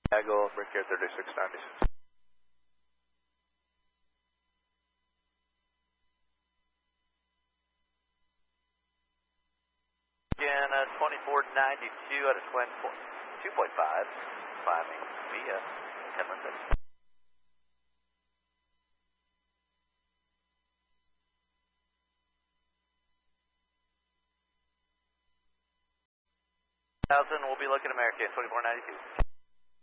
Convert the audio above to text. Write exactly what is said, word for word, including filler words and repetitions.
Chicago, Brickyard thirty-six ninety-six. Again, uh, twenty-four ninety-two out of two point five, climbing via Kenman six. Thousand, we'll be looking American, twenty-four ninety-two.